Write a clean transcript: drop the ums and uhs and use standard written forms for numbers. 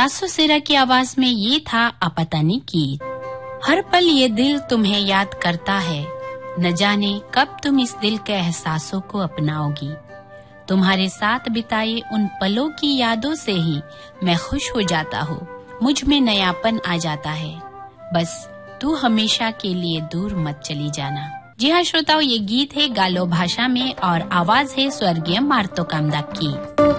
तासो सिरा की आवाज में ये था अपतानी गीत। हर पल ये दिल तुम्हें याद करता है, न जाने कब तुम इस दिल के एहसासों को अपनाओगी। तुम्हारे साथ बिताए उन पलों की यादों से ही मैं खुश हो जाता हूँ, मुझ में नयापन आ जाता है। बस तू हमेशा के लिए दूर मत चली जाना। जी हाँ श्रोताओ, ये गीत है गालो भाषा में और आवाज है स्वर्गीय मार्तो कामदाक की।